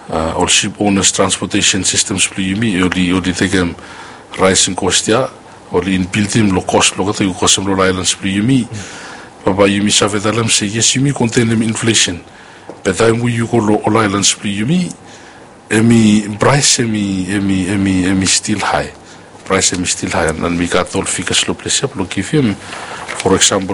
all ship owners transportation systems plu yumi oli tegem rising cost ya oli in building lo cost lo kata cost lo islands plu yumi baba yumi savedalam se yes yumi contain inflation beta ngu yuko lo islands plu yumi emi price emi still high price emi still high and mi katol fikas lo place lo kifim for example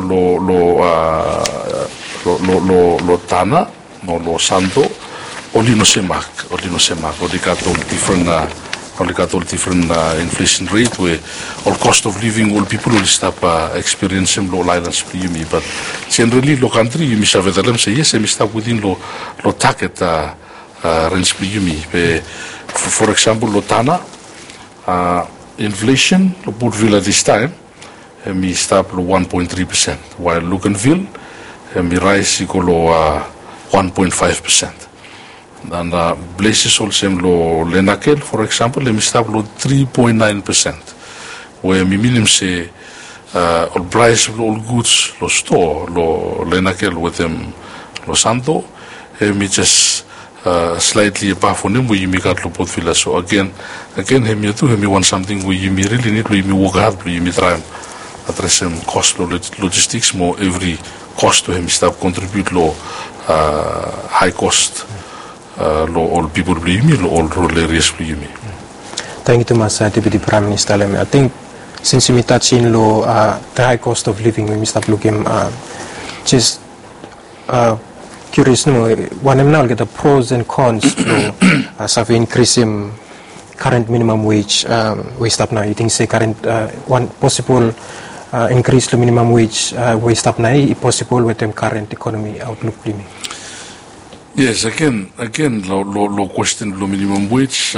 lo tana no lo santo oli no semak oli katol different inflation rate where all cost of living all people will stop experiencing low islands yumi but generally lo country yumi savedalam say yes emi stop within lo target range yumi for example lo tana inflation lo Portville this time emi stop lo 1.3% while Lucanville emi rise equal lo 1.5%. And places also lo Lenakel, for example, emi stop lo 3.9%. Where mi minimum say all price of all goods lo store lo Lenakel with them lo Santo, emi just slightly above on them where you make out lo Portville. So again, hemi tu hemi want something where you really need lo you work hard, you try address some cost lo logistics more every cost to him stop contribute lo high cost. Lo all people believe me, lo all rural areas believe me. Thank you too much, Deputy Prime Minister Leme. I think since we touch in lo the high cost of living, we start looking just curious, no, one now get the pros and cons to have increasing current minimum wage. We stop now. You think say current one possible increase to minimum wage we stop now possible with them current economy outlook, please. Yes, again, lo question lo minimum wage.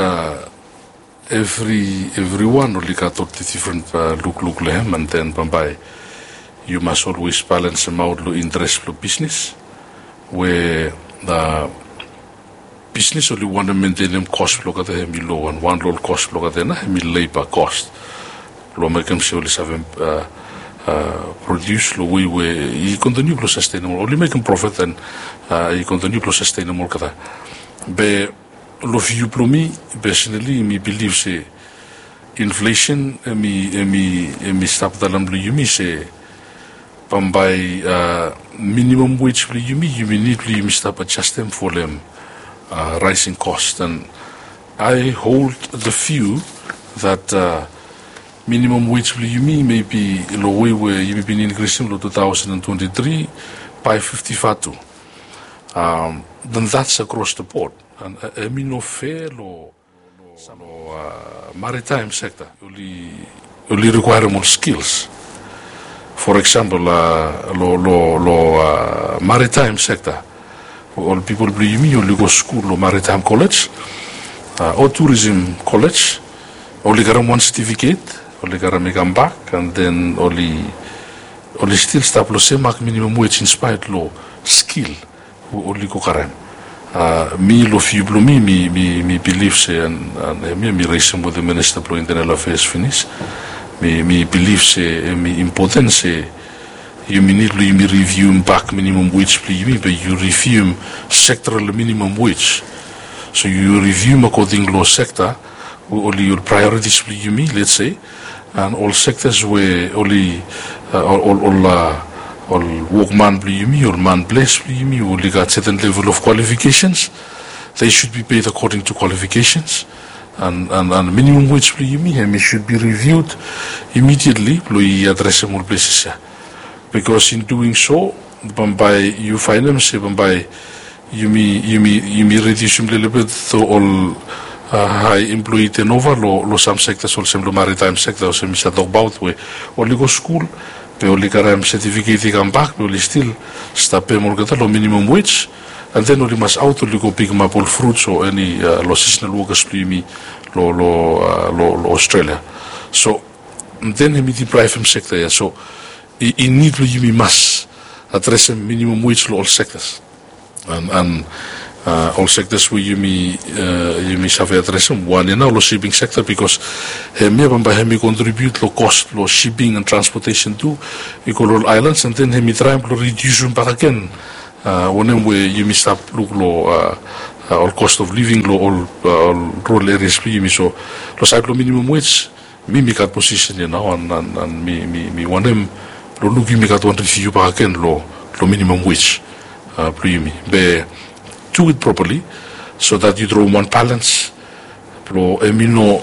Everyone only got the different look lehem, and then by you must always balance them out lo interest lo business, where the business only want to maintain them cost lo kata hemi low and one low cost lo kata na hemi labor cost lo make them only have produce lo way where he continue to sustainable only make him profit and he continue to sustainable kata be lo view pro me personally me believe say inflation me stop dalam lo yumi say pambai minimum wage lo yumi need lo yumi stop adjust them for them rising cost and I hold the view that minimum wage lo yumi maybe lo way where you been increasing lo 2023 by 55 then that's across the board and I mean no fair lo maritime sector only require more skills. For example maritime sector all people believe me only go school lo maritime college or tourism college only got one certificate only got make them back and then only still stop lo same minimum wage in spite lo skill only go karam me lo few blo me believe say and me raise with the minister for internal affairs finish me believe say me important say you need to review back minimum wage please but you review sectoral minimum wage so you review according law sector only your priorities please let's say and all sectors where only all workman please or man place please only got certain level of qualifications they should be paid according to qualifications and minimum wage please should be reviewed immediately please address more places because in doing so by you find them say by you me reduce a little bit to all high employee turnover lo some sectors also lo maritime sector also me talk about where only go school pe only karam certificate come back pe only still stop pay more lo minimum wage and then only must out only go pick up all fruits or any lo seasonal workers please lo Australia so then he deprive him sector yeah so he need to you must address a minimum wage to all sectors and all sectors where you have address one in all shipping sector because he contribute to cost lo shipping and transportation to equal islands and then he try to reduce them back again when we you stop look lo all cost of living lo all rural areas pli yumi so lo side lo minimum wage mi kat position now and mi wanem lo lugi mi kat one review pa ken lo minimum wage pli yumi be do it properly so that you draw one balance lo emino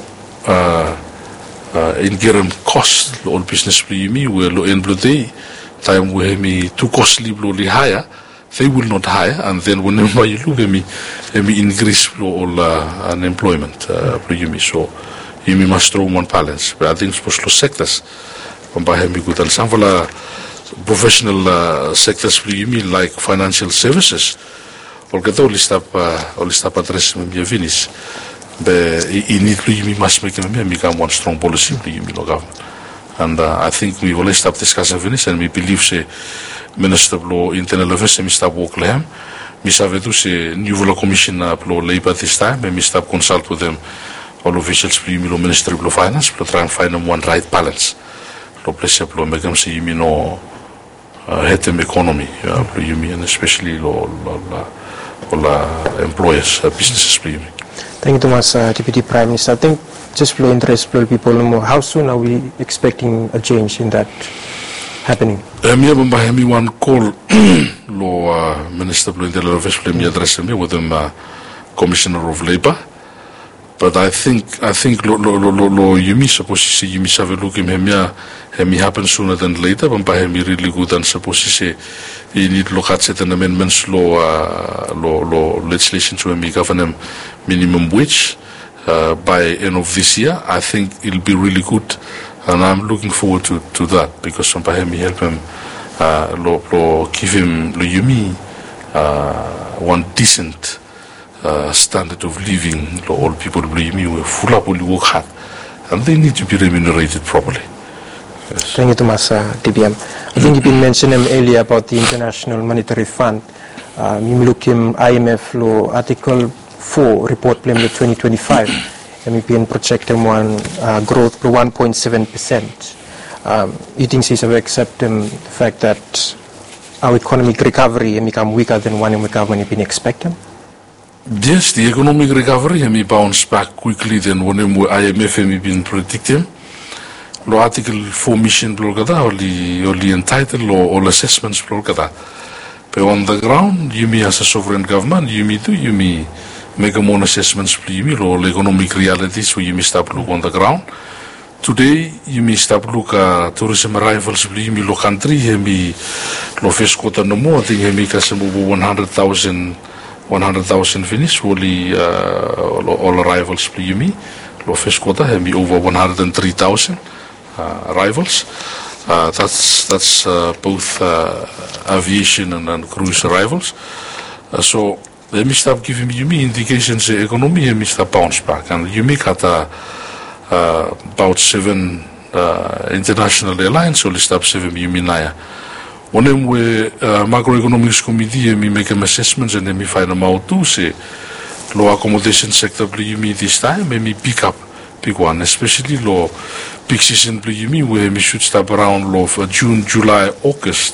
in gerem cost lo all business pli yumi we lo en day time we me too costly lo li higher they will not hire, and then whenever you look at me increase all unemployment. So you must draw one balance. But I think for sectors, some professional sectors like financial services, all stop addressing me finish. But you need must become one strong policy government. And I think we will stop discussing finish, and we believe say. Minister of Internal Affairs, Mr. Walkleham, Mr. Vedus, new commission of labor this time, and Mr. consult with them, all officials, Minister of Finance, to try and find them one right balance. Lo place up, make them see, head them economy, and especially all employers, businesses. Thank you, Thomas, Deputy Prime Minister. I think just for interest, people know how soon are we expecting a change in that happening? Me one call lo Minister of Internal Affairs me address me with them Commissioner of Labor, but I think lo you me supposed to see you me have a look him happen sooner than later, but by him really good and supposed to say you need look at certain amendments law legislation to me govern minimum wage by end of this year. I think it'll be really good. And I'm looking forward to that because sometimes help him, give him one decent standard of living. All people will full up will work hard, and they need to be remunerated properly. Yes. Thank you, Thomas, DBM. I think you've been mentioning earlier about the International Monetary Fund. You look in IMF law Article 4 report plan 2025. MEPN projected one growth to 1.7%. You think she's accepting the fact that our economic recovery may become weaker than one the government has been expecting? Yes, the economic recovery may bounce back quickly than when IMF has been predicting. Lo Article 4 mission only entitled all assessments. But on the ground, you may as a sovereign government, you may make a more assessments all economic realities where you may start look on the ground. Today you may start look at tourism arrivals you may look country me lo first quarter no more I think he make us over 100,000 finish only all arrivals you me lo first quarter he be over 103,000 arrivals. That's both aviation and cruise arrivals. So let me start giving you indications the economy and start bounce back, and you make at about 7 international airlines, so stop 7 naya. When we macroeconomics committee we make assessments and then we find them out too say low accommodation sector you this time maybe pick one, especially low peak season you where we should stop around low for June, July, August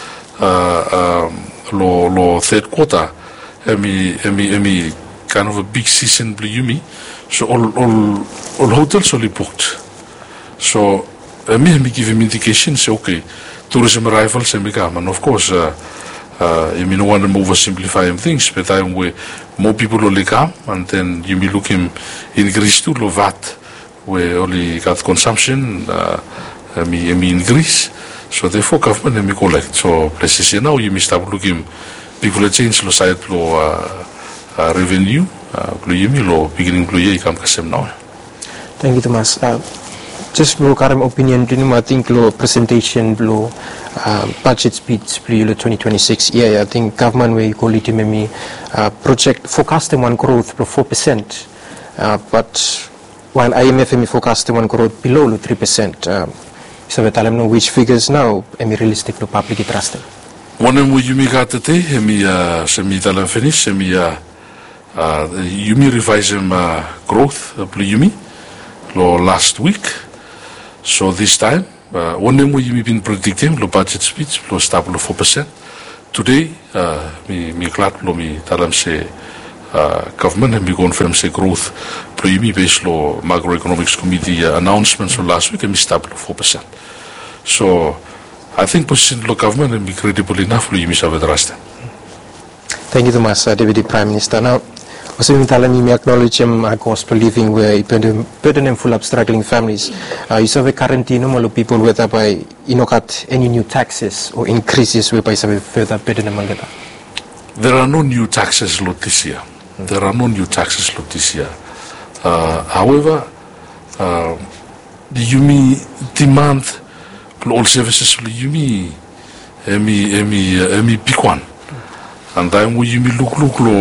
low third quarter. Emi kind of a big season blue so all hotels only booked. So me give him indication say okay, tourism arrivals and become, and of course no one to oversimplify things, but time where more people only come and then you may look him increase to low VAT where only got consumption increase. So therefore government may collect. So places now you may start looking people change lo side lo revenue lo beginning lo come kasem now. Thank you, Thomas. Just lo karam opinion I think lo presentation lo budget speech lo 2026 yeah I think government we call it maybe project forecast one growth of 4%, but while IMF may forecast one growth below 3%. So we tell them know which figures now realistic lo public trust. One of you make at the day, semi talent finish, you revise growth, last week. So this time, one of you been predicting the budget speech, stable 4%. Today, me glad me tell them say government and we confirm say growth Pluyumi based law macroeconomics committee announcements last week and we stable 4%. So I think position law government and be credible enough Pluyumi Savedraste. Thank you so much, Deputy Prime Minister. Now, also in Talami, we acknowledge cost of living where burden and full of struggling families. You saw the currently normal people whereby you know got any new taxes or increases whereby some further burden among them. There are no new taxes this year. There are no new taxes this year. However, the Yumi demand all services Yumi emi pikwan. And then we look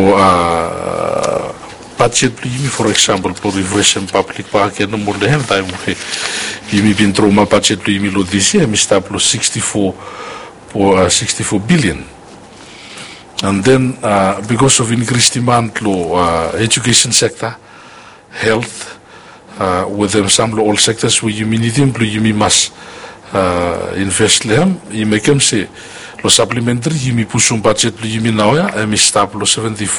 budget Yumi, for example, for reversion public park and more than time Yumi been trauma budget Yumi lo this year, Mr. 64 billion. And then because of increased demand education sector, health, with them some all sectors where Yumi need them, Yumi must invest them, you make them say lo supplementary Yumi push budget Yumi now ya mi stop lo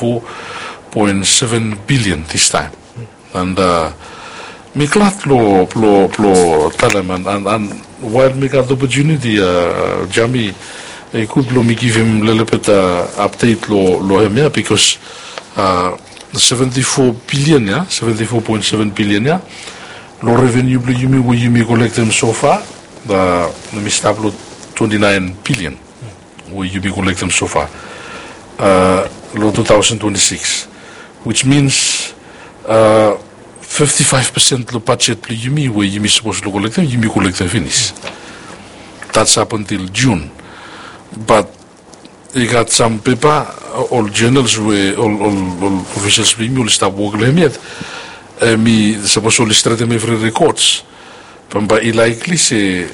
74.7 billion this time. And me glad lo talaman and while me got the opportunity Jamie I could me give him a little bit update lo him because 74 billion 74.7 billion lo revenue Yumi collect them so far the me stop lo 29 billion we you be collect them so far 2026, which means 55% the budget Yumi where Yumi supposed to collect them, Yumi collect them finish. That's up until June. But you got some paper, all journals where all officials will start working yet. Me supposed to illustrate them every records. But likely say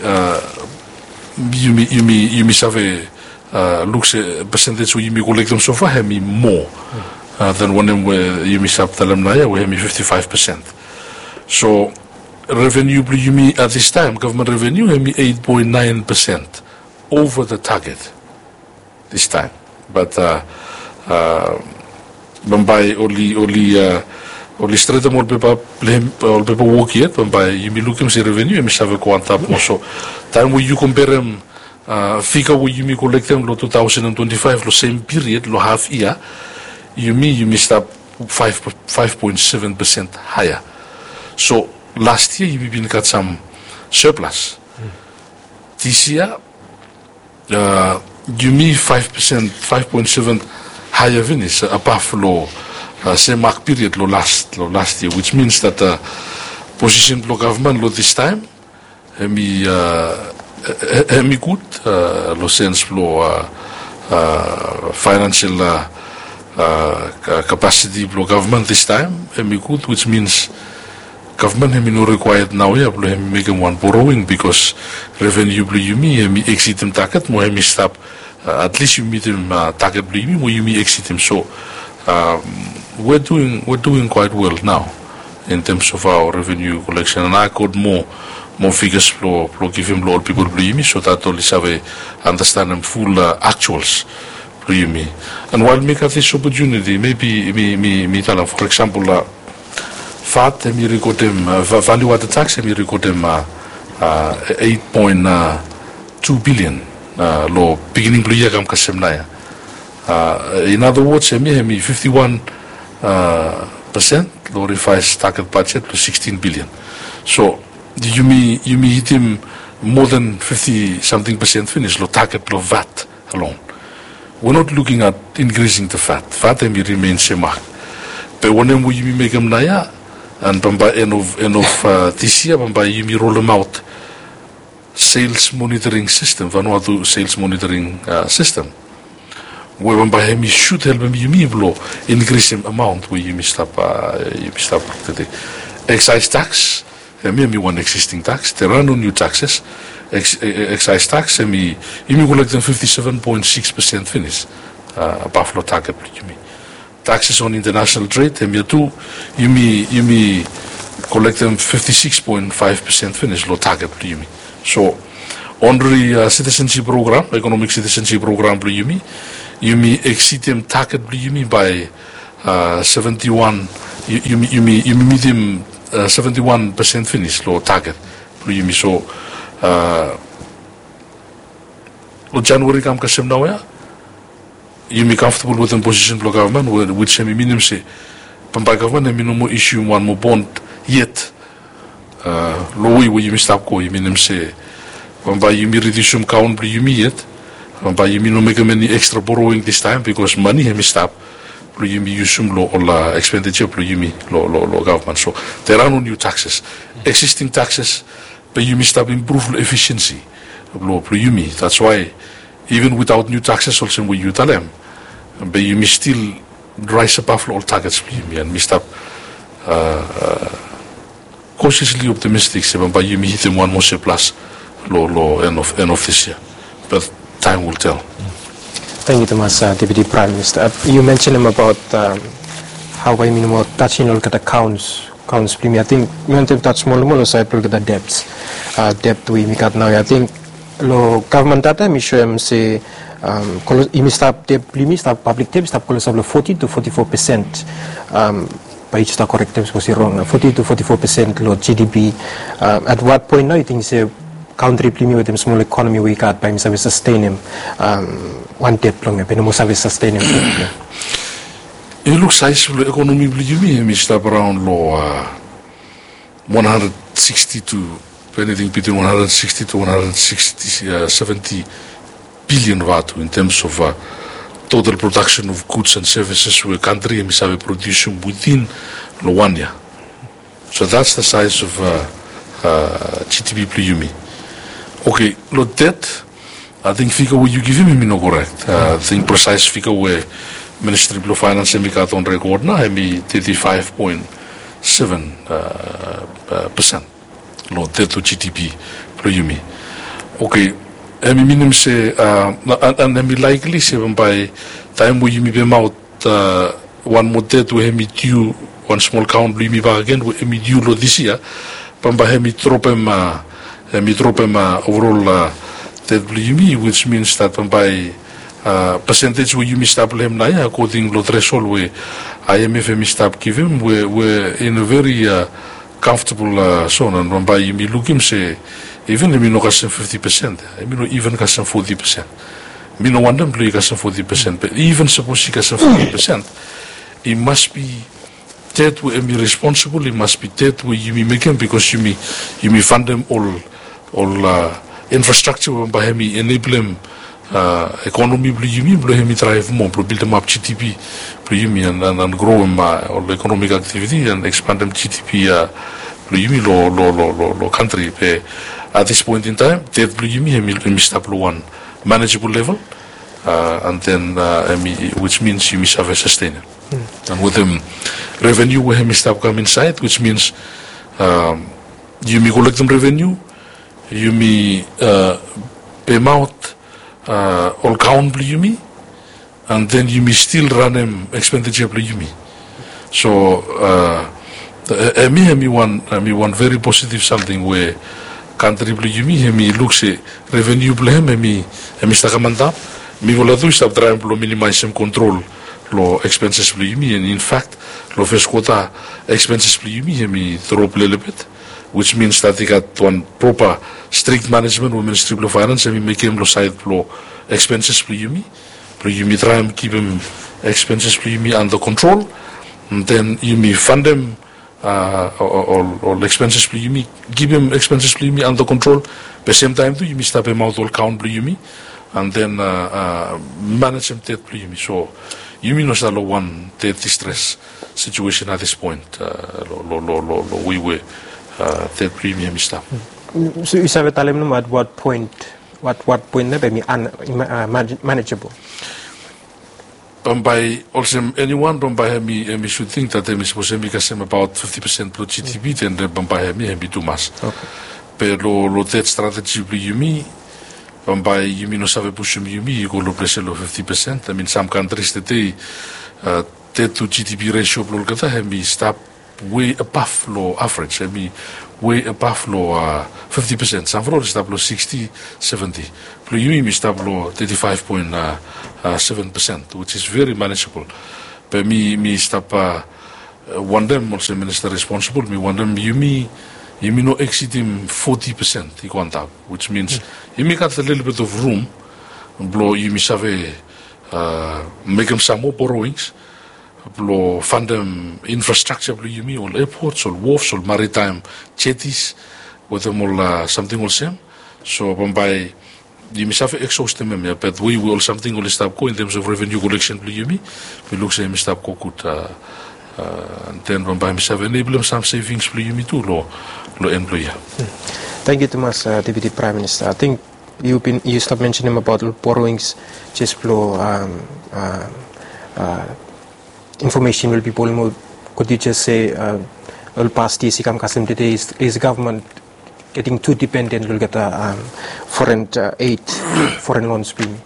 Yumi have looks percentage where you collect them so far have me more than one where you miss up Talamnaya we have me 55%. So revenue at this time government revenue have me 8.9% over the target this time. But Bombay only straight all paper work yet Bombay you be looking see revenue and miss have a quanta more so time where you compare them figure where you collect them 2025 lo same period lo half year you missed up 5.7% higher. So last year you got some surplus. This year you 5.7 higher finish above lo same mark period lo last year, which means that position lo government lo this time me good lo sense lo financial capacity lo government this time good, which means government no required now make one borrowing because revenue me exceed them target mo stop at least you meet them target you exceed them. So we're doing quite well now in terms of our revenue collection, and I could more figures for give him all people so that all is have understand them full actuals me. And while make this opportunity, maybe me tell them, for example, VAT me record them value added tax me record them 8.2 billion lo beginning blue year kam kasemnaya. In other words, me 51% lo revised target budget to 16 billion. So you hit him more than 50% finish lo target lo VAT alone. We're not looking at increasing the VAT. VAT remains same mark. But when we make them naya, and by end of this year, by you roll them out sales monitoring system, Vanuatu sales monitoring system. Where by him you should help him you blow increase him amount where you missed up today. Excise tax, me one existing tax. There are no new taxes. Excise tax, you collect them 57.6% finish above lo target. Taxes on international trade, you collect them 56.5% finish lo target. So honorary citizenship program, economic citizenship program, you exceed them target by 71 you meet him 71% finish lo target lo yumi so lo January kam kasem now ya you be comfortable with the position of government which minimum say Pampai government minimum issue one more bond yet lo you stop ko you minimum say Pampai you reduce count you yet Pampai you no make many extra borrowing this time because money he stop you use lo all expenditure lo government so there are no new taxes existing taxes but you stop improve efficiency lo that's why even without new taxes also we you tell them but you still rise above all targets and we stop cautiously optimistic but you hit them one more plus lo end of this year but time will tell. Thank you, Thomas, Deputy Prime Minister. You mentioned him about how I mean more touching all the accounts premium. I think we want to touch more side look at the debt we make up now. I think lo government data mi show him say imi stop debt stop public debt stop close to 40 to 44%. By each correct terms was wrong. 40 to 44% lo GDP. At what point now you think say country premium with them small economy we got by Mr. sustain him one debt long but no service sustain him. It looks like the economy we stop around low 160 to anything between 160 to 170 billion vatu in terms of total production of goods and services we country is producing within 1 year. So that's the size of GDP pluyumi. Okay, lo debt, I think figure what you give him no correct. I think precise figure where Ministry of Finance and got on record now, I mean 35.7% lo debt to GDP pluyumi. Okay, I mean minimum say and I mean likely say by time we me be out one more debt we me due one small count pluyumi back again we me due lo this year, pamba me drop him overall debt pluyumi, which means that by percentage we you stop him now according to threshold we IMF stop give him we're in a very comfortable zone and by you look him say even if you know 50%, I mean even 40%. Me no wonder play 40%, but even suppose he 40%, it must be that we be responsible. It must be that we you make him because you me fund them all infrastructure by me enable him economy you me drive more build them up GDP you me and grow him all economic activity and expand them GDP you me lo country. At this point in time, that you me stop one manageable level, and then which means you miss have a sustainer. And with them revenue we have stop come inside, which means you me collect them revenue, you me pay out all count you me, and then you me still run them expenditure you me. So me one very positive something where country you me looks a revenue blame me stakamanda me will do stop trying to minimize some control lo expenses you me and in fact lo first quota expenses you me drop a little bit, which means that they got one proper strict management with Ministry of Finance and we make him lo side lo expenses you me try and keep him expenses you me under control, and then you me fund them all expenses you me give him expenses you me under control. At the same time, you me stop him out all count you me, and then manage him debt you me. So you mean no one debt distress situation at this point. We were debt premium stuff. So you say tell him at what point never be manageable. By also anyone by me should think that they supposed to be about 50% plus GDP, then by me be too much. But lo debt strategy you me by you mean no save push you me you go lo pressure lo 50%. I mean some countries today debt to GDP ratio lo kata me stop way above lo average. I mean way above lo 50%. Some for stop lo 60, 70. Plus you me stop lo 35.7%, which is very manageable. But me stop one them also minister responsible. Me one them you me no exceed him 40% which means you me got a little bit of room. Blow you me have make them some more borrowings. Blow fund them infrastructure. Blow you me all airports, all wharfs, all maritime jetties, with them all something all same. So by you must have exhaust them, but we will something will stop go in terms of revenue collection. Blow you me, we look say must stop go good. And then by must have enable them some savings. Blow you me too, lo employer. Thank you, Thomas, Deputy Prime Minister. I think you start mentioning about borrowings, just flow information will be more. Could you just say all past years come custom today is government getting too dependent will get a foreign aid, foreign loans being.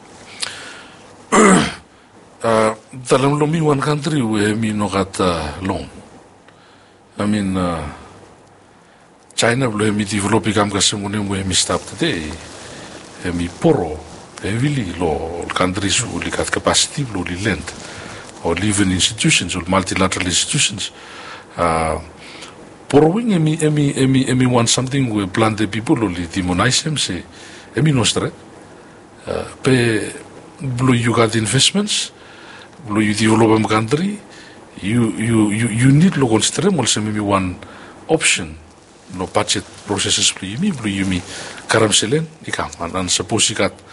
Dalam lomi one country where me no got loan. I mean China will me develop become custom where me stop today. Mi poro heavily law countries who got capacity will lend or live in institutions or multilateral institutions. Borrowing emi want something we plan the people who demonize them say emi nostra pe blue you got investments blue you develop a country you need local stream also maybe one option no budget processes blue you me karam selen ikam and suppose you got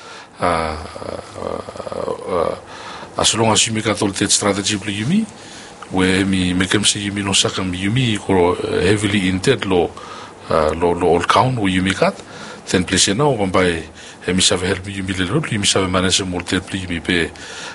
as long as you make a total strategy blue you me where me make them say you me no sakam you me or heavily intent lo all count where you make it then place now by me save help you me little you me save manage more blue you me pay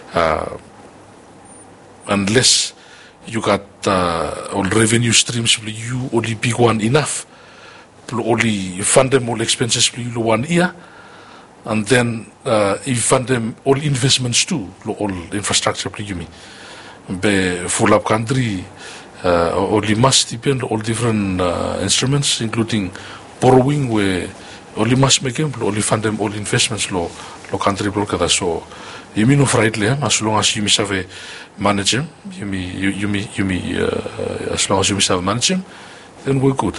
unless you got all revenue streams blue you only big one enough only fund them all expenses blue 1 year and then you fund them all investments too all infrastructure blue you me be full up country only must depend all different instruments including borrowing where only must make them only fund them all investments lo country block so you mean of rightly as long as you miss have manage them you me as long as you miss have manage them then we're good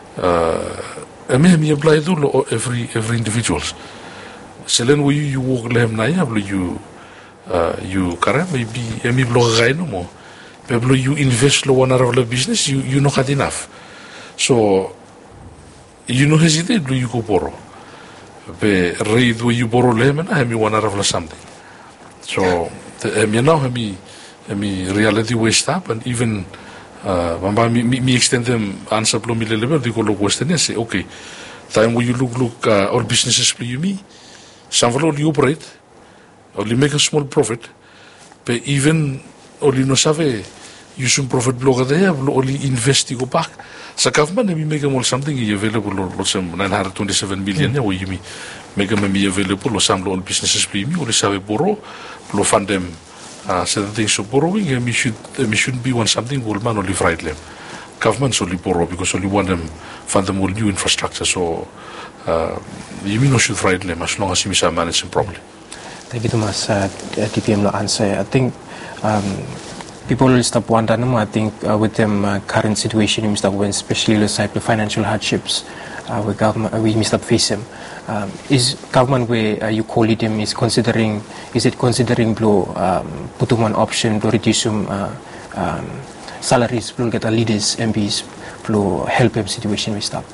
me apply to every individuals selen we you walk lem na ya you kara maybe emi blog guy no more people you invest lo one of the business you not had enough so you know hesitate do you go borrow be read where you borrow lem na emi one of something so emi now emi reality waste up and even me extend them answer plo mi level di ko lo question say okay time when you look all businesses play you me some of you operate only make a small profit, but even only no save use some profit blogger there, only invest go back. So government we make them something available or some 927 million where you make them available or some all businesses pay me only save borrow, blow fund them certain things so borrowing and we shouldn't be one something will man only fright them. Governments only borrow because only want them fund them all new infrastructure so you mean no should fright them as long as you are managing properly. Thank you, Thomas. TPM no answer. I think people will stop wondering. I think with them current situation, we must when especially the type of financial hardships, with government we must face them. Is government where you call it them is it considering blow put one option to reduce some salaries, blow get a leaders MPs, blow help them situation we stop.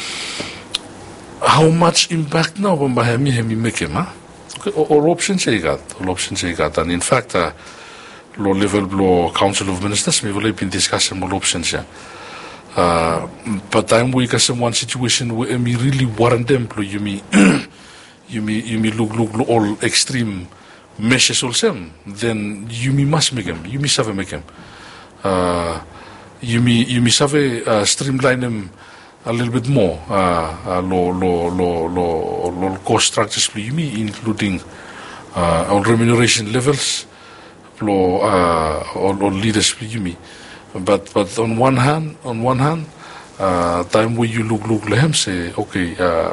How much impact now? Hemi make him, huh? All options you got, and in fact, low level Council of Ministers, we will be discussing more options. But time we got one situation where we really warrant them. You me look all extreme measures also. Then you me must make them. You me have make them. You me have streamline them a little bit more low cost structures including on remuneration levels or leaders but on one hand time where you look lehem say okay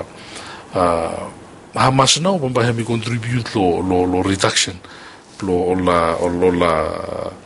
how much now when we contribute low reduction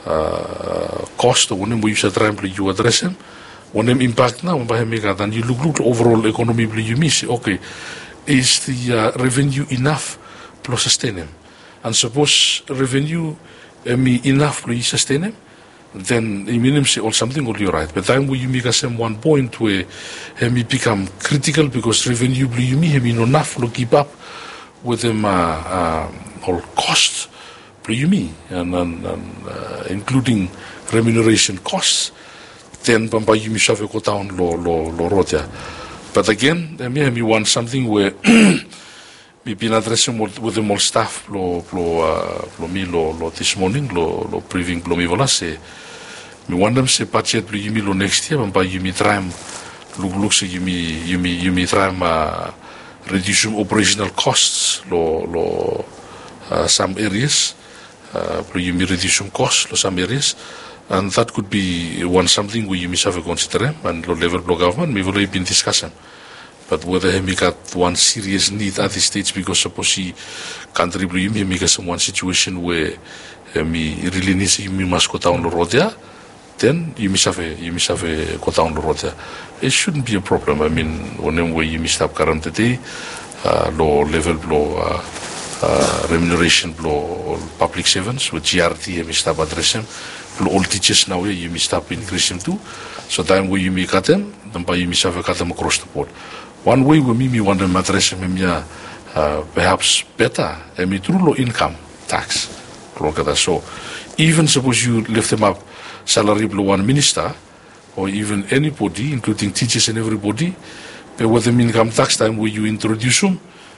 cost o one mo you try you address them one impact now by then you look overall economy you miss okay is the revenue enough to sustain them and suppose revenue enough to sustain them then it means or something will be right but then we make us one point where me become critical because revenue you me enough to keep up with them all costs you me and including remuneration costs then bamba you me shove go down lo rotia but again me want something where we've been addressing with the more staff lo this morning lo briefing lo mi vola se me want them se budget lo you me lo next year bamba you me try look se you me try reduce operational costs lo some areas you may reduce some costs in some areas, and that could be one something we must have a consider and low level block government. We will have been discussing, but whether he got one serious need at this stage because suppose he country he make some one situation where me really needs you must go down the road there, then you must have a go down the road there. It shouldn't be a problem. I mean, whenever you must have current today, low level blow. Remuneration blow public servants with GRT you stop addressing all teachers now you may stop increasing too so time where you may cut them then by you may cut them across the board one way we me want them addressing perhaps better through low income tax so even suppose you lift them up salary below one minister or even anybody including teachers and everybody but with the income tax time where you introduce them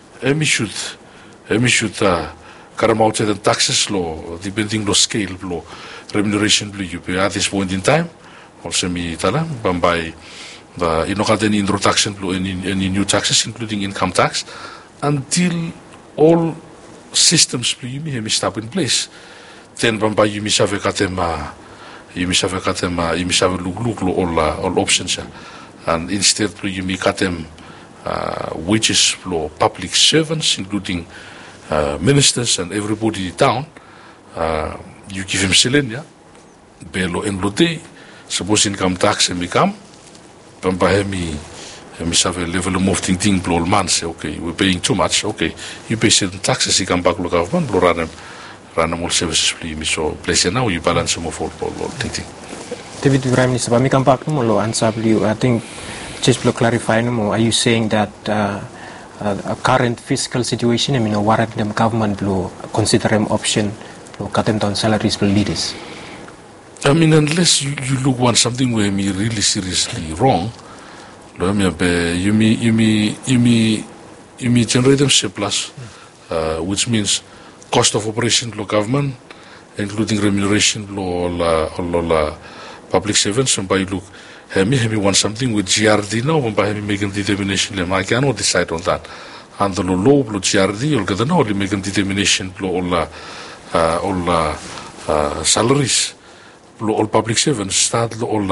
we should come out the taxes law, depending on scale law, remuneration you pay at this point in time. Also, me tala, by the any introduction law, any new taxes, including income tax, until all systems you may stop in place. Then, by you must have a katema, you must have a katema, you must have a look all options, and instead you may cut them wages for public servants, including ministers and everybody down, you give him selenia, belo and lote, suppose income tax and become, Pambahemi, have a level of moving thing, blow months, okay, we're paying too much, okay, you pay certain taxes, you come back to government, blow run all services, please, so place now you balance some of all thing. David Prime Minister, but me come back no more answer you. I think just to clarify no more, are you saying that a current fiscal situation, I mean, warrant them government to consider them option to cut them down salaries for leaders? I mean, unless you look on something where me really seriously wrong, you may generate them surplus, which means cost of operation to government, including remuneration to public servants, and by look. Me want something with GRD now, and by making determination, I cannot decide on that. And the law, GRD, you'll get the no, making determination, all salaries, all public servants, start all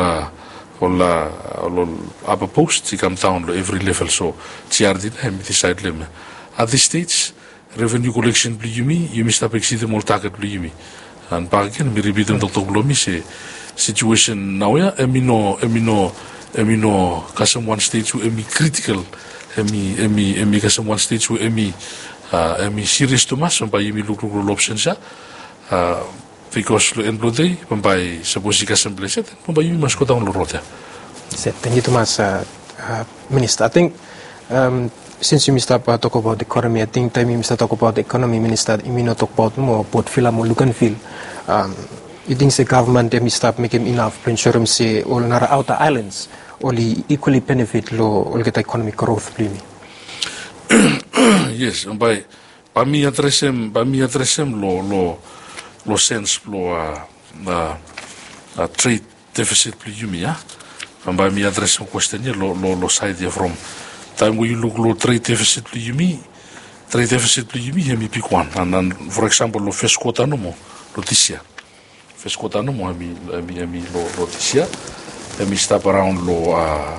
upper posts, they come down every level, so GRD, decide them. At this stage, revenue collection, you must have exceeded more target, and back again, me repeat them, Dr. Blomi say, situation now ya emino kasam one stage where critical emi kasam one stage where emi serious to mass by emi look options ya because lo end day by suppose kasam place it by you must go down the road. Thank you too much, Minister. I think since you Mr. talk about the economy, I think time you Mr. talk about the economy, Minister, you may talk about more Port Phillip or look and feel. You think the government they start making enough to ensure them say all our outer islands only equally benefit all get economic growth, please? Yes, and by me address them lo sense trade deficit please yeah, and by me address them question here lo side here from time we look lo trade deficit please me pick one and then for example lo first quarter no more lo this year. Fescotano mo lo this year, we stop around lo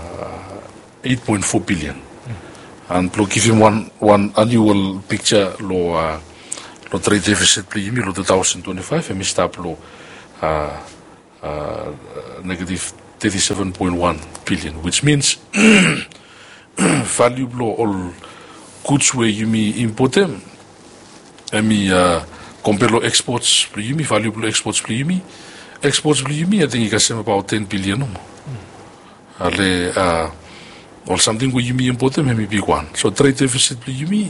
8.4 billion, and to give him one annual picture lo trade deficit please lo 2025, we stop lo negative 37.1 billion, which means valuable all goods where you me import them. I mean, compare exports, you me valuable exports, you me exports, you me. I think you can about 10 billion. Or something where you me import them, maybe big one. So trade deficit, you me.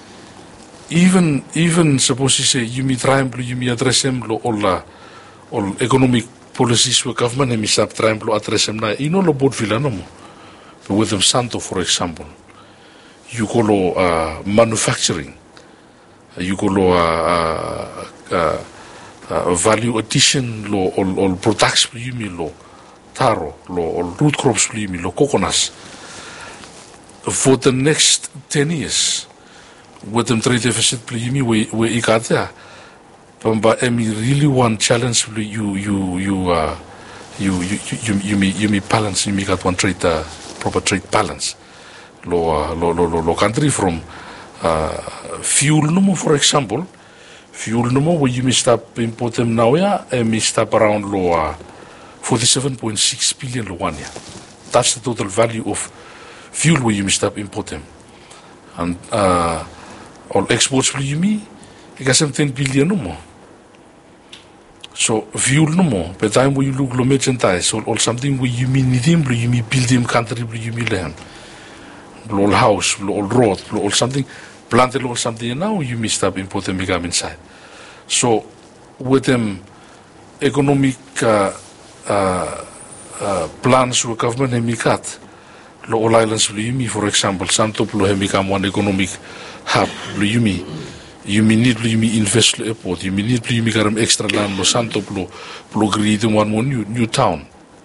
Even suppose you say you me try and you me address them all economic policies where government and me stop trying to address them now. You know, about Villanoma, with them Santo, for example, you call manufacturing, you call value addition law, all products you me law, taro law, all root crops you me law, coconuts. For the next 10 years, with them trade deficit you me where you got there. But I mean, really one challenge you me balance. You me got one trade proper trade balance. Lo country from fuel no more, for example, fuel no more where you me stop import them now and me stop around 47.6 billion lo 1 year. That's the total value of fuel where you me stop import them, and all exports for you me. You got some 10 billion no more. So fuel no more. By the time where you look lo merchandise or something where you mean need him, you mean build him country, you mean land, all house, all road, all something, planted all something, and now you missed up import them become inside. So with them economic plans where government have me cut, all islands you me, for example, Santo have become one economic hub, you me. You need to invest in the airport. You need to get extra land. Lo Santo plo create one more new town.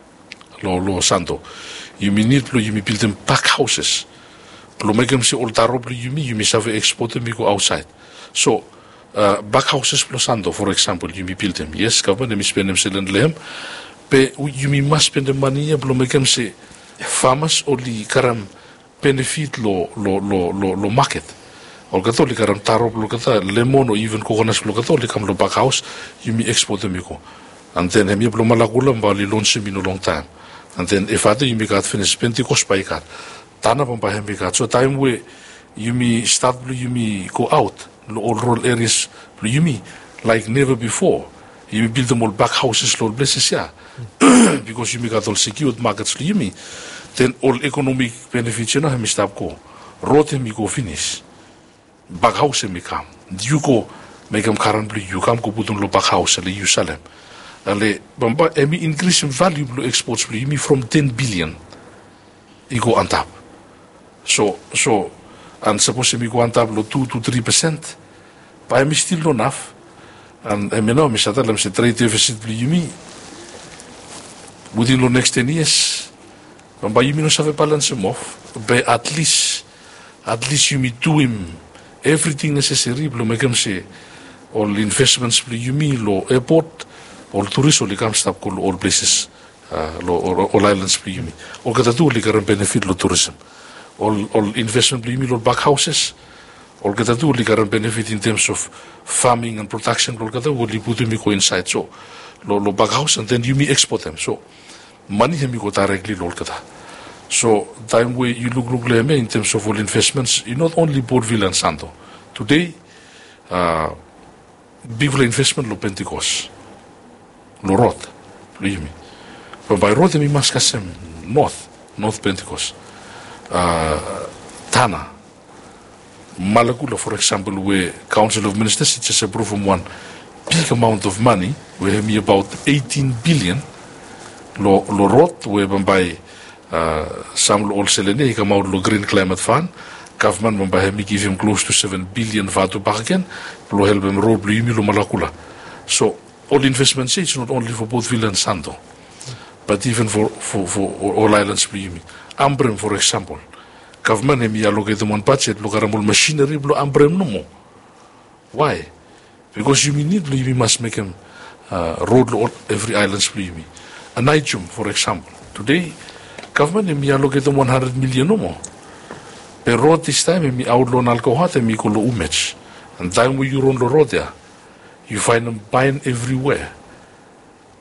Lo Santo. You need to build them pack houses. Plo make them say all taro you have export them go outside. So back houses lo Santo, for example, you build them. Yes, government me spend them selling them. But you must spend the money. Plo make them say farmers only karam benefit lo market. Or Catholic aram taro blocata, lemon or even coconuts blocata, come to back house, you may export them. And then Hemi Blomalagula Bali launch him in a long time. And then if other you may got finished Pentecost by cat, Tanapam by Hemi got so time where you may start, you may go out, all rural areas, you may like never before. You may build them all back houses, Lord blesses ya. Because you may got all secured markets, you may. Then all economic benefits, you know, Hemi stop go. Road Hemi go finish. Back house me come. You go make them currently you come go put on lo back house ale you sell them. Ale bamba emi increase in value lo exports me from 10 billion. You go on top. So and suppose me go on top lo 2 to 3%. But emi still not enough. And I mean no, me sata lam se trade deficit me within the next 10 years. Bamba you no save balance him off. But at least you me do him everything necessary, make them say all investments, you mean law airport, all tourists, all come stop all places, all islands, you mean. All get do like benefit lo tourism. All investment, you mean all back houses, all get do like benefit in terms of farming and production, all get do put me go inside. So, lo back house, and then you me export them. So, money me go directly lo get. So, time where you look in terms of all investments, you not only Portville and Santo. Today, big investment lo Pentecost, lo road, believe me. But by road, we must kasem North Pentecost, Tana, Malakula, for example, where Council of Ministers just approved one big amount of money, we have about 18 billion, lo road, where by some all selene he come out lo green climate fund government by him give him close to 7 billion vatu back again lo help him road lo malakula. So all investments it's not only for both Portville and Santo but even for all islands Ambrem for example government him allocate them one budget lo karamol machinery lo Ambrem no more. Why? Because you need you must make him road lo every islands a Nigerian for example today government me allocate them 100 million no more. But road this time me outlaw alcohol me ko lo umech. And time when you run the road there, you find them buying everywhere.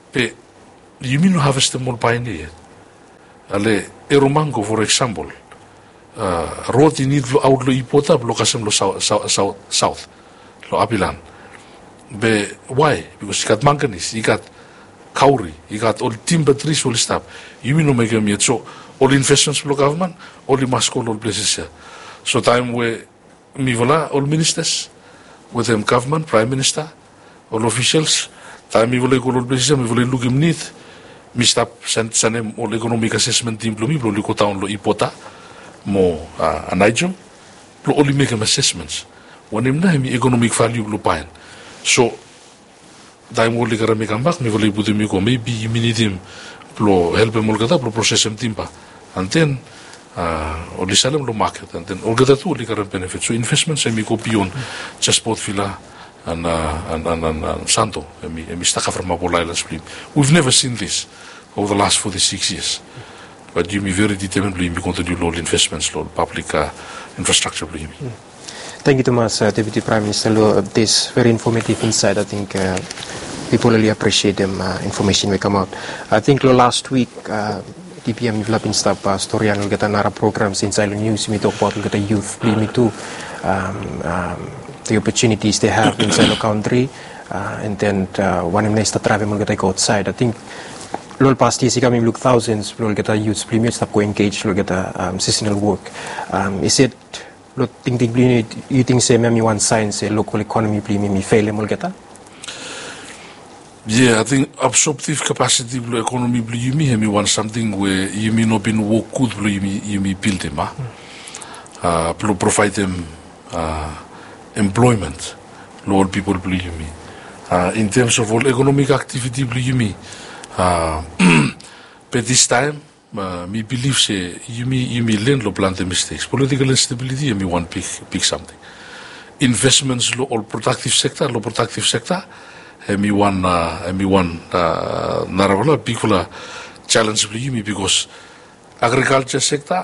Pe yumi no harvest mo paine ale eromango for example roti ni lo out lo ipota lo kasem lo south lo apilan be why because got manganese you got kauri you got all timber trees all stuff yumi no make me so all investments lo government all masko all places so time where mi vola all ministers with them government prime minister all officials time mi vola ko all places mi vola look him need mi stop sanem all economic assessment team lo mi lo ko town lo ipota mo anaijo lo only make assessments when him na mi economic value lo pain so time wo ligara mi kambak mi vole budu mi ko maybe you need him lo help him olgata lo process him timpa and then oli salem lo market and then olgata tu ligara benefit so investments mi ko beyond just port villa and santo mi staka from Mapole Islands we've never seen this over the last 46 years but you be very determined to continue low investments low public infrastructure Thank you, Thomas, Deputy Prime Minister. This very informative insight. I think people really appreciate the information we come out. I think last week, DPM developing staff story and we'll get another program since I news. We talk about the youth, me too, the opportunities they have inside the country, and then when they start traveling, we'll get outside. I think. Lol past years, we look thousands. We'll get a youth premium stop go engaged. We'll get a seasonal work. Is it? You think say maybe one science local economy premium fail will get that? Yeah, I think absorptive capacity of economy you me want something where you may not been work good you may build them provide them employment all people you me in terms of all economic activity you me but this time me believe say you may learn lo plan the mistakes. Political instability you may want big something. Investments lo all productive sector me one naravala big challenge you me because agriculture sector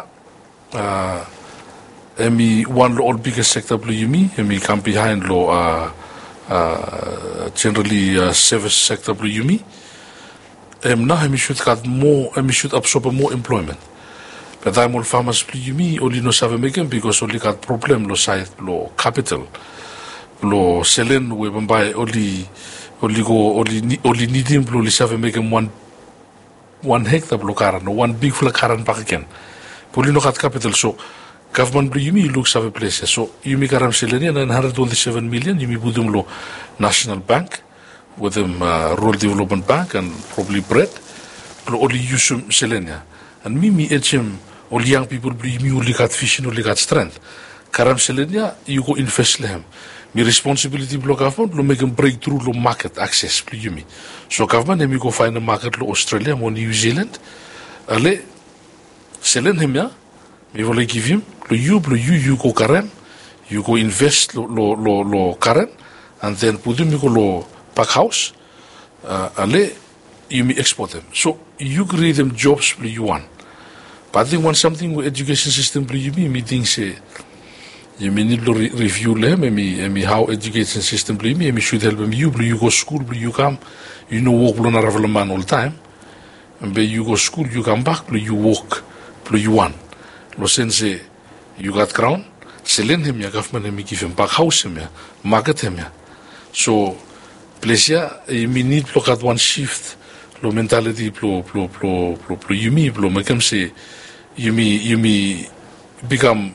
me one lo all biggest sector you me come behind lo generally service sector you me now we should have more we should absorb more employment but I'm all farmers you me only no save making because only got problem lo side lo capital lo selen we buy only need him lo save making one hectare lo karan no one big full karan back again only no got capital so government you me looks have a place so you me karam selen 927 million you me budum lo national bank with them rural development bank and probably bread only use selenia and me HM all young people believe me only got vision only got strength karam selenia you go invest lehem me responsibility block government lo make them break through lo market access believe me so government me go find a market lo Australia or New Zealand ale selen him ya me will give him lo you go karam you go invest lo karam and then put him go lo pack house, you may export them. So you create them jobs you want. But I think when something with education system you meeting say you may need to review them and how education system you should help them you go school you come you know work on man all the time and you go school you come back you work you want. Lo sense you got crown, selen him ya government him give him back house him ya market him ya. So pleasure you need to look at one shift lo mentality you make them say you may become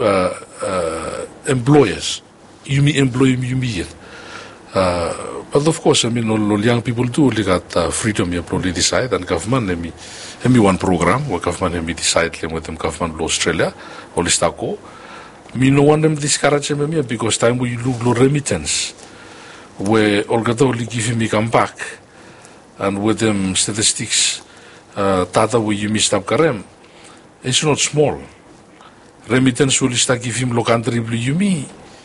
employers you may employ but of course I mean all young people do they got freedom you probably decide and government me one program where government me decide with them government law Australia all this tako me no want them discourage me because time we look remittance where Olgata only give me come back and with them statistics tata where you missed up karem it's not small remittance will start give him lo country you me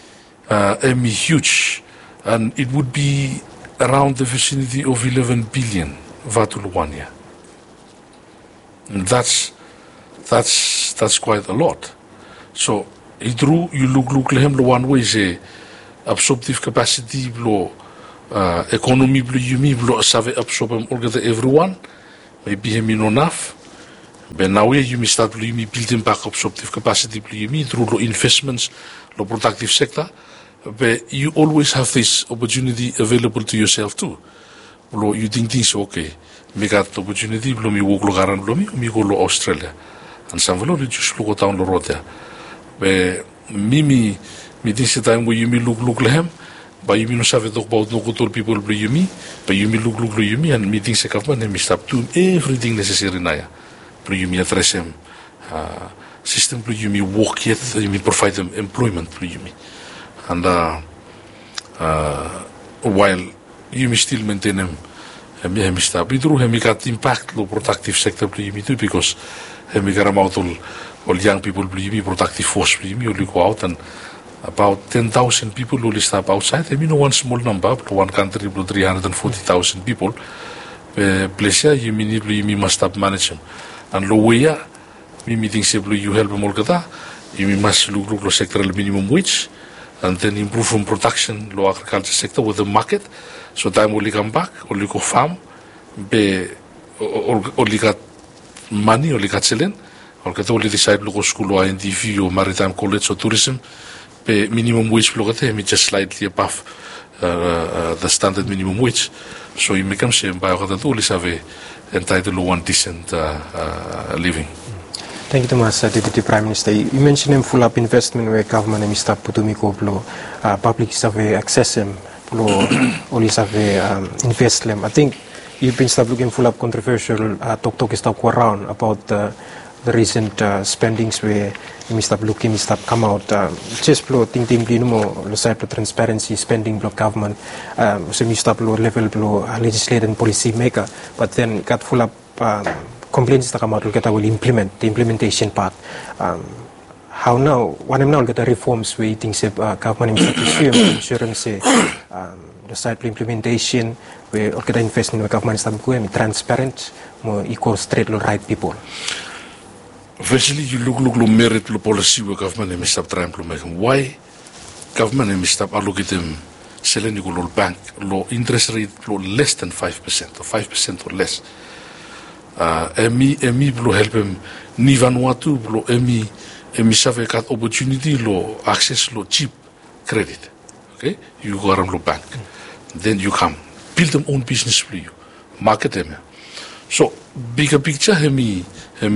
huge and it would be around the vicinity of 11 billion vatul 1 year and that's quite a lot so you look him one way say absorptive capacity lo economy blue yumi blo save absorb all the everyone maybe him no enough but now you start blue yumi building back absorptive capacity blue yumi through lo investments lo productive sector but you always have this opportunity available to yourself too blo you think things okay me got opportunity blo mi work lo garan blo mi go lo Australia and some velo just lo go down lo road there but me this time where you me look lehem but you no save talk about no good people blue yumi but you me look yumi and meeting se government me stop doing everything necessary naya blue yumi address him system blue yumi work yet you provide them employment blue yumi and while you still maintain them and stop we through him got impact lo productive sector blue yumi too because him got out all young people blue yumi productive force blue yumi only go out and about 10,000 people who stop outside. I mean, one small number, one country, 340,000 people. Pleasure, you must stop managing. And lower, me meeting simply you help them all get you must look sectoral minimum wage, and then improve from production, low agriculture sector with the market. So time only come back, only go farm, only got money, only got selling, or get only decide to go school or INDV or maritime college or tourism. Minimum wage block just slightly above the standard minimum wage. So you make them say by that all is have entitled to one decent living. Thank you so much, Deputy Prime Minister. You mentioned full up investment where government and Mr. Putumiko public is have access them always have invest them. I think you've been looking full up controversial talk is talk around about the recent spendings where Mr. come out just blow think the side of transparency spending block government so Mr. level blow legislator and policy maker but then got full up complaints that come out will will implement the implementation part how now when I'm now get the reforms where things government insurance the side of implementation where get investment in government is transparent more equal straight right people. Firstly, you look merit lo policy where government may stop trying to make why government may stop allocate them selling the bank low interest rate low less than 5% or 5% or less. Emi blow help him ni Vanuatu blow emi save got opportunity low access low cheap credit. Okay, you go around low bank, then you come build them own business for you, market them. So bigger picture hemi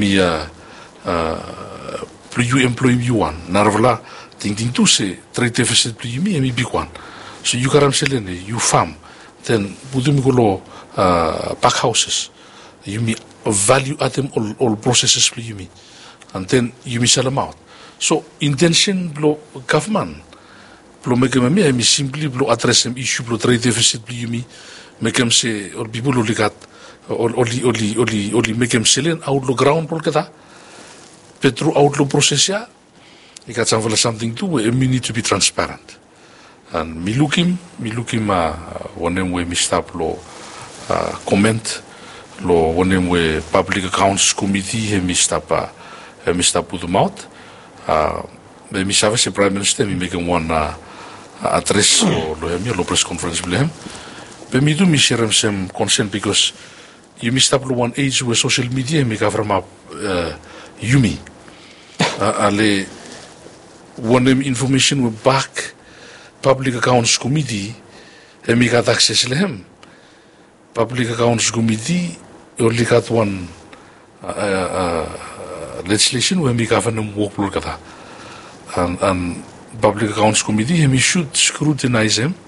you employ you one. Narvala thinking to say trade deficit you me big one. So you garam selling you farm, then Budumigolo pack houses. You me value add them all processes you me. And then you me sell them out. So intention blow government blow make them simply blow address them issue blow trade deficit you me make them say or people only got only make them selling out the ground polkata. But throughout the process, you got something to do. We need to be transparent. And me look him when we stop lo comment lo when we public accounts committee me stop put them out. Me save se prime minister me make one address lo press conference with him. But me do me share some concern because you missed up one age where social media me cover up. Yumi ale one information we back public accounts committee and we got access to him public accounts committee only got one legislation when we govern work and public accounts committee we should scrutinize him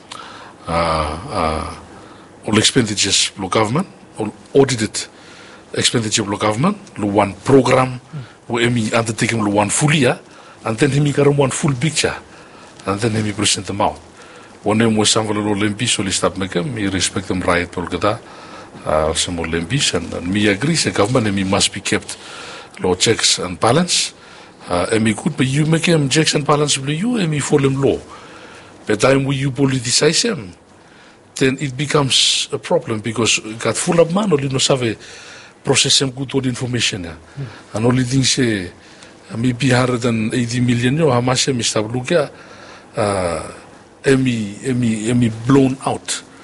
all expenditures of government all audited expenditure of government, one program where we undertaking one full year, and then he got one full picture, and then he present them out. One name was some of the Olympics, so stop making me respect them right, Olgada, some Olympics, and me agree, the government must be kept low checks and balance, and me good, but you make him checks and balance with you, and me follow him law. By the time when you politicize him, then it becomes a problem because got full of man, only no save. Process some good old information. And only thing say maybe 180 million how much Mr. Lugia blown out.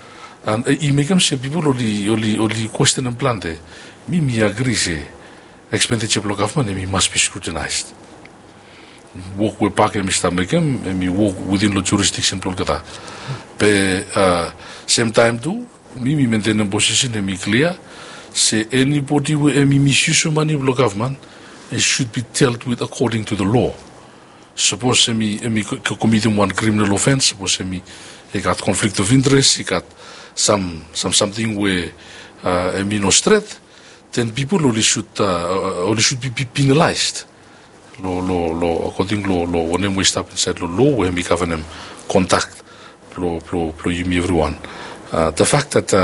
And I make them say people only question and plan there. Me agree say expenditure of government must be scrutinized. Work with park and Mr. Mekem and me work within the jurisdiction plokata. But same time too, me maintain a position and me clear. Say anybody who misuse money of government, it should be dealt with according to the law. Suppose me committing one criminal offense, suppose me he got conflict of interest, he got something where me no threat, then people only should be penalized. Law according law when we stop inside law where we have them contact law everyone. The fact that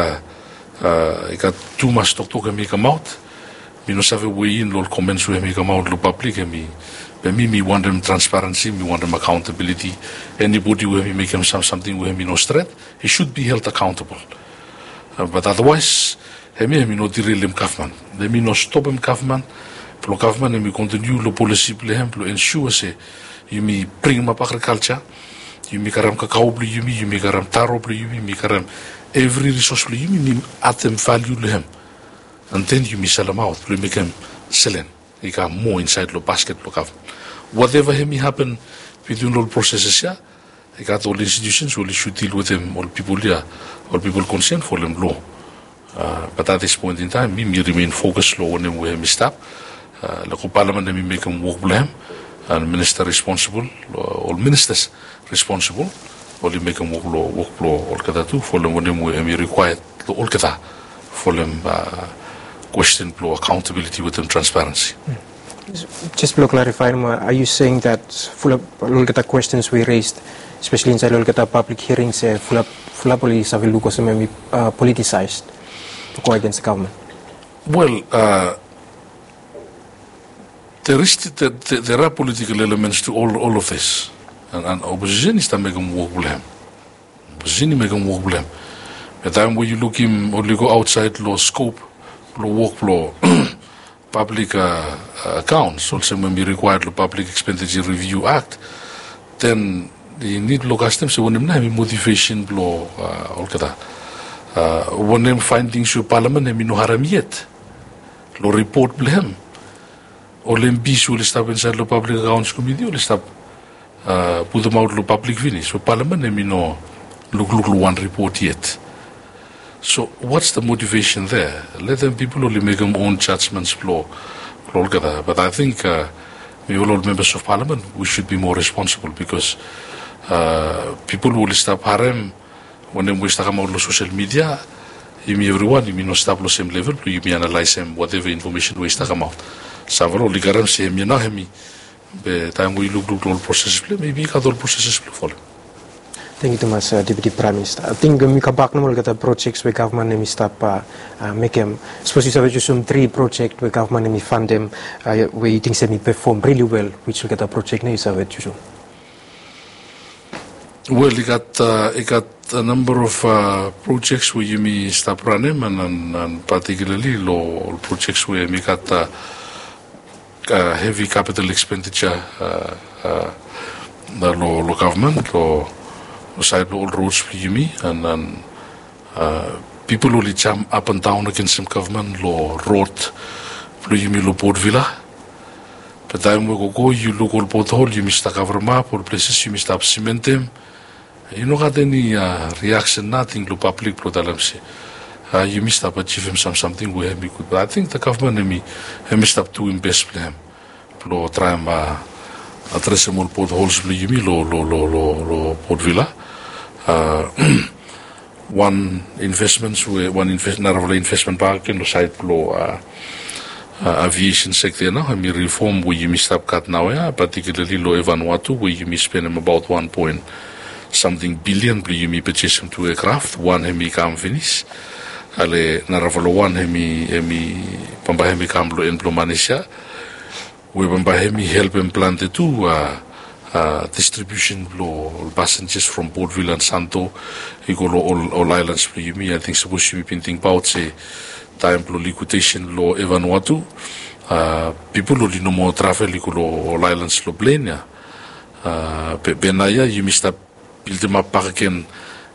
I got too much talk and make them out, me no have a way in law comments where make them out law public and me want them transparency, me want them accountability. Anybody where we make them something where me no threat, he should be held accountable. But otherwise, me no derail them government. Let me no stop them government. Pro government and we continue lo policy plan to ensure say you me bring up agriculture, you me karam cacao blue you me karam taro blue you me karam every resource blue you me add them value to him, and then you me sell them out, you make them selling. You got more inside the basket lo government. Whatever happen within all processes here, I got all institutions only should deal with them, all people here, all people concerned for them law. But at this point in time, me remain focused law on them where me stop. Local parliament me make them work blame, and minister responsible, all ministers responsible, only make them work law all kata too for them when them where me required all kata for them question law accountability with them transparency. Just to clarify, are you saying that full of all kata questions we raised, especially inside all kata public hearings, full of police have look also maybe politicized to go against the government? Well. There are political elements to all of this, and opposition is to make them work with him. Opposition make them work with him. By the time when you look him, only go outside law scope, law work law, public accounts, also when we require the Public Expenditure Review Act, then you need to look at them. So when them have motivation law, all that, when them findings to Parliament, them no haram yet, law report blame. Olympics will stop inside the Public Accounts Committee, will stop put them out the public finish. So Parliament, I mean, no look one report yet. So what's the motivation there? Let them people only make their own judgments flow. But I think we all members of Parliament, we should be more responsible because people will stop harem when we start about social media. You mean everyone, you mean no stop the same level, you mean analyze them whatever information we start about. Several ligaram say me na hemi. Be time we look all processes play, maybe got all processes play follow. Thank you too much, Deputy Prime Minister. I think we come back now to projects where government name stop make them. Suppose you have some 3 projects where government name fund them, where you think they perform really well, which will get a project name have it usual. Well, you got a number of projects where you may stop running, and particularly low projects where we got heavy capital expenditure, the low government, or side all roads for you and people only jump up and down against some government, low road, for you low Port Villa. But time we go, you look all port hole, you miss the cover map, or places you miss up cement them. You don't got any reaction, nothing to public protest. You missed up achieve him something we have good. But I think the government missed up to invest plan. Lo try and address them all potholes. You mean lo Port Villa. One investment park in the side lo aviation sector now. I mean reform where you missed up cut now. Yeah, particularly lo Vanuatu where you miss spend about 1 something billion. You may purchase them 2 aircraft. One hemi come finish. Ale naravalo one hemi pambahemi kamlo emplo manisha we pambahemi help them plant the 2 distribution lo passengers from Port Vila and Santo igolo all islands for you me I think supposed to be painting about say time lo liquidation lo Vanuatu people lo no more travel igolo all islands lo plane benaya you missed up build them up again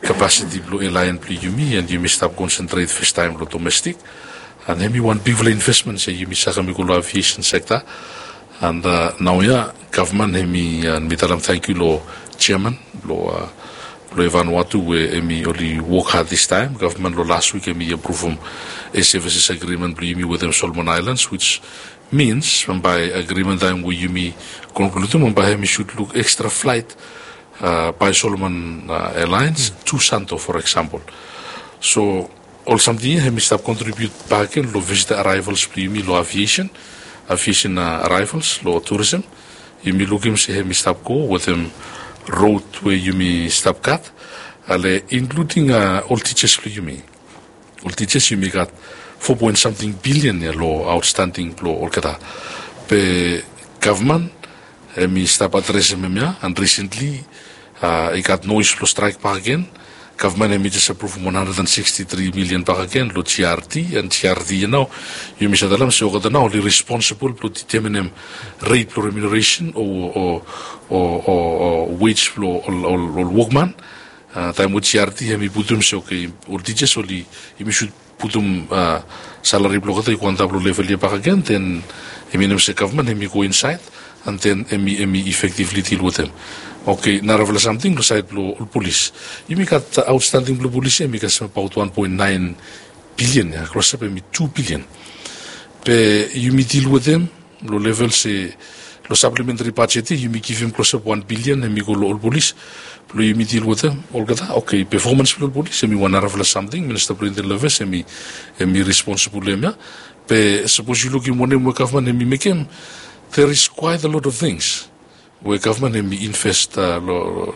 capacity blo airline blo yumi and yumi stop concentrate first time lo domestic and hemi one big investment say yumi sakami ko aviation sector and now government hemi and mitalam thank you lo chairman lo Vanuatu where emi only work hard this time. Government last week emi approve a services agreement with them Solomon Islands, which means by agreement time we yumi conclude by emi should look extra flight by Solomon Airlines to Santo, for example. So all something emi start contribute back in lo visit arrivals yumi lo aviation arrivals lo tourism. Yumi looking say emi start go with them. Road where you may stop cut, including all teachers you may got 4 point something billion law outstanding law all kata. Pe government me stop address and recently I got noise lo strike back again. Government me just approve 163 million back again lo TRT and TRT now you may say dalam so got now only responsible to determine rate for remuneration or wage flow or workman time with TRT me put them so okay or teachers only you should put them salary block at one level back again then I mean the government me go inside and then me effectively deal with them. Okay, naravla something beside blue police. You make got outstanding blue police, you make about 1.9 billion, across up 2 billion. Pe you may deal with them, low level say, low supplementary budget, you may give him close up 1 billion, and me go all police, you may deal with them, all that. Okay, performance blue police, and me one naravla something, Minister President Leves, and me responsible, pe suppose you look in one name government, and me make him, there is quite a lot of things. Where government invest lo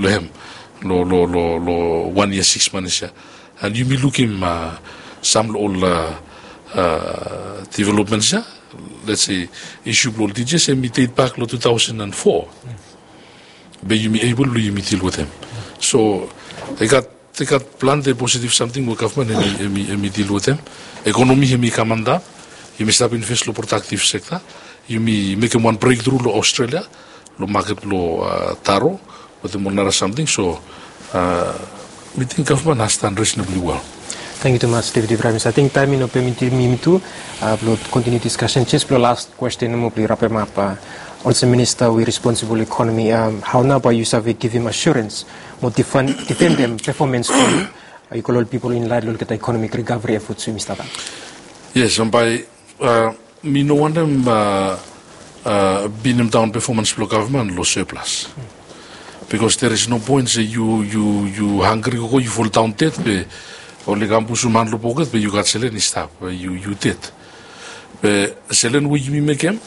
1 year 6 months and you may look him some all developments let's say issue all teachers and date back lo 2004 but you may able to deal with them so they got planned the positive something with government and deal with them economy me command up you may start invest lo productive sector you may make one breakthrough lo Australia lo market lo taro with the monara something so we think government has done reasonably well. Thank you too much, David Ibrahim. I think time ino permiti me to continue discussion. Just the last question mo pli rape mapa. Also, Minister, we responsible economy. How now by you survey give him assurance, mo defend them performance for you call people in line look at the economic recovery efforts, Mr. Yes, and by me no one them. Being down performance block government low surplus because there is no point say you hungry go you fall down dead be only campus man lo pocket be you got selling stuff you did be selling we you make him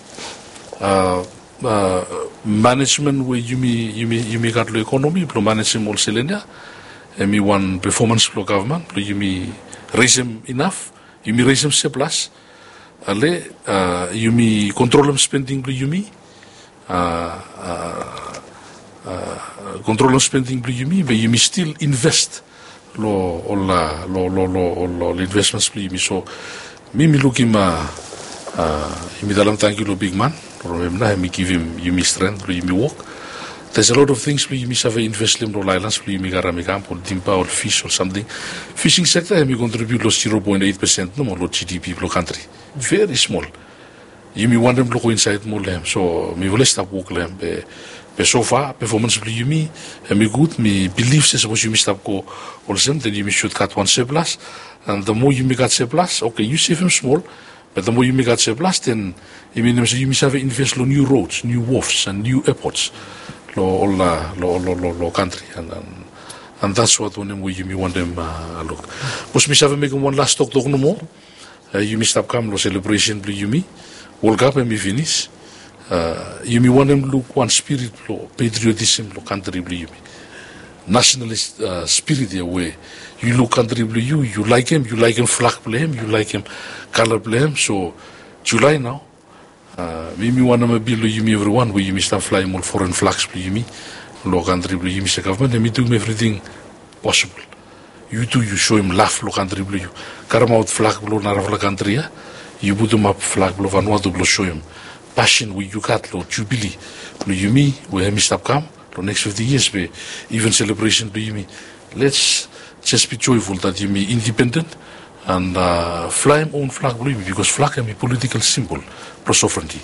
management where you me got the economy pro management all selling and me one performance block government you me raise him enough you me raise him surplus ale you me control them spending you me control them spending you me but you me still invest lo investments you me so me look him you me dalam thank you lo big man remember me give him you me strength you me work there's a lot of things you me have invest in Royal Islands you me gara me camp or timpa or fish or something fishing sector me contribute lo 0.8% no more lo GDP lo country very small you me want them to go inside more lamb so me will stop work lamb be so far performance you me good me believe says suppose you me stop go also then you me should cut one surplus and the more you me got surplus okay you save him small but the more you me got surplus then you mean you me have invest lo new roads new wharfs and new airports lo country and that's what when you me want them look was me have make one last talk no more you me stop come lo celebration you me World Cup and me finish you me want them look one spirit lo patriotism lo country you me nationalist spirit way you look country you like him flag blame you like him color blame so July now me want to be you me everyone where you me start flying more foreign flags you me lo country you me government and me do everything possible you show him laugh lo country you come out flag lo naravla country you put him up flag lo Vanuatu lo show him passion we you got lo jubilee lo you me where him stop come lo next 50 years be even celebration to you me let's just be joyful that you be independent and fly your own flag, because flag can be political symbol, pro sovereignty.